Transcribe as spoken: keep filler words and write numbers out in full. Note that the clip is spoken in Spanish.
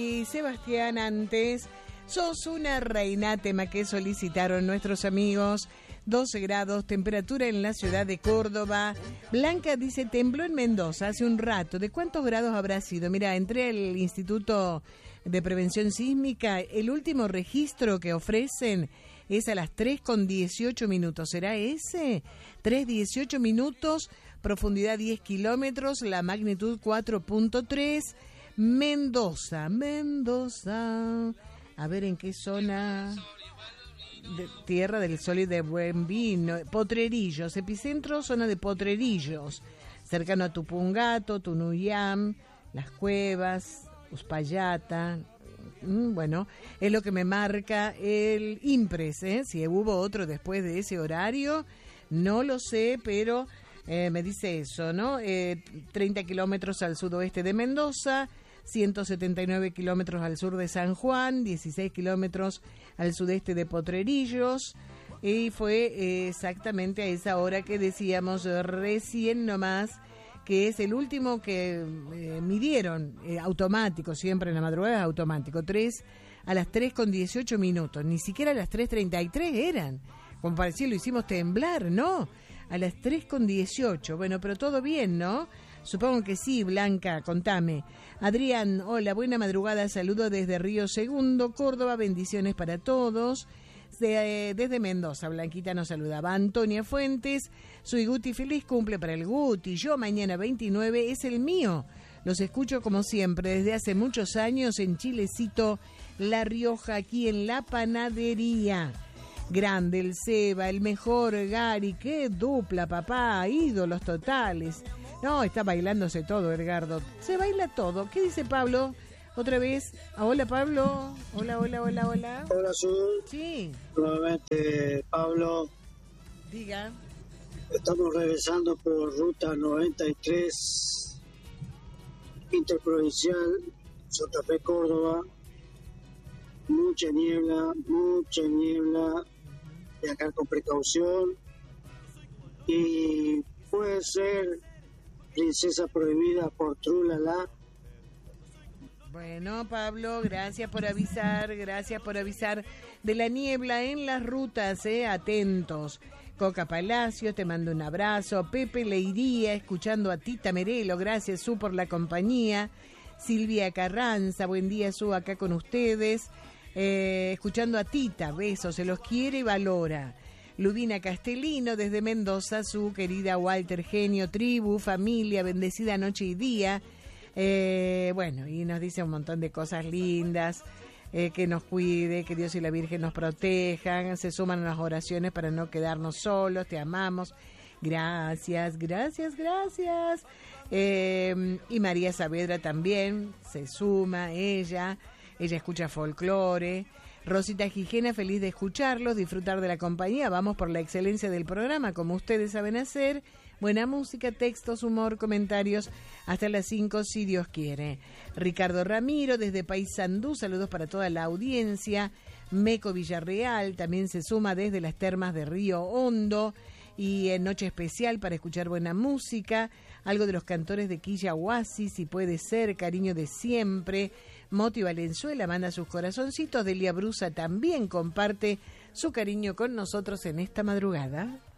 Y Sebastián, antes, sos una reina, tema que solicitaron nuestros amigos. doce grados, temperatura en la ciudad de Córdoba. Blanca dice, tembló en Mendoza hace un rato. ¿De cuántos grados habrá sido? Mira, entré al Instituto de Prevención Sísmica. El último registro que ofrecen es a las tres con dieciocho minutos. ¿Será ese? tres dieciocho minutos, profundidad diez kilómetros, la magnitud cuatro punto tres. Mendoza, Mendoza. A ver en qué zona. De Tierra del Sol y de Buen Vino. Potrerillos, epicentro, zona de Potrerillos, cercano a Tupungato, Tunuyán, Las Cuevas, Uspallata. Mm, bueno, es lo que me marca el IMPRES, ¿eh? Si hubo otro después de ese horario, no lo sé, pero eh, me dice eso, ¿no? Eh, treinta kilómetros al sudoeste de Mendoza, ciento setenta y nueve kilómetros al sur de San Juan, dieciséis kilómetros al sudeste de Potrerillos, y fue eh, exactamente a esa hora que decíamos recién nomás, que es el último que eh, midieron, eh, automático, siempre en la madrugada es automático, tres a las tres con dieciocho minutos, ni siquiera a las tres treinta y tres eran, como parecía lo hicimos temblar, ¿no? A las tres con dieciocho, bueno, pero todo bien, ¿no? Supongo que sí, Blanca, contame. Adrián, hola, buena madrugada, saludo desde Río Segundo, Córdoba, bendiciones para todos. De, desde Mendoza, Blanquita nos saludaba. Antonia Fuentes, soy Guti, feliz cumple para el Guti. Yo mañana veintinueve es el mío. Los escucho como siempre desde hace muchos años en Chilecito, La Rioja, aquí en La Panadería. Grande el Seba, el mejor Gary, qué dupla, papá, ídolos totales. No, está bailándose todo, Edgardo. Se baila todo. ¿Qué dice Pablo? Otra vez. Hola, Pablo. Hola, hola, hola, hola. Hola, Azul. Sí. Nuevamente, Pablo. Diga. Estamos regresando por ruta noventa y tres, interprovincial, Santa Fe, Córdoba. Mucha niebla, mucha niebla. Viajar con precaución. Y puede ser Princesa Prohibida por Trulala. Bueno, Pablo, gracias por avisar, gracias por avisar de la niebla en las rutas, eh, atentos. Coca Palacios, te mando un abrazo. Pepe Leiría, escuchando a Tita Merelo, gracias, Su, por la compañía. Silvia Carranza, buen día, Su, acá con ustedes. Eh, escuchando a Tita, besos, se los quiere y valora. Ludina Castellino, desde Mendoza, Su, querida Walter Genio, tribu, familia, bendecida noche y día. Eh, bueno, y nos dice un montón de cosas lindas, eh, que nos cuide, que Dios y la Virgen nos protejan, se suman a las oraciones para no quedarnos solos, te amamos, gracias, gracias, gracias. Eh, y María Saavedra también se suma, ella, ella escucha folclore. Rosita Gijena, feliz de escucharlos, disfrutar de la compañía, vamos por la excelencia del programa, como ustedes saben hacer, buena música, textos, humor, comentarios, hasta las cinco si Dios quiere. Ricardo Ramiro, desde Paysandú, saludos para toda la audiencia. Meco Villarreal, también se suma desde las termas de Río Hondo, y en noche especial para escuchar buena música, algo de los cantores de Quilla Huasi, si puede ser, cariño de siempre. Moti Valenzuela manda sus corazoncitos, Delia Brusa también comparte su cariño con nosotros en esta madrugada.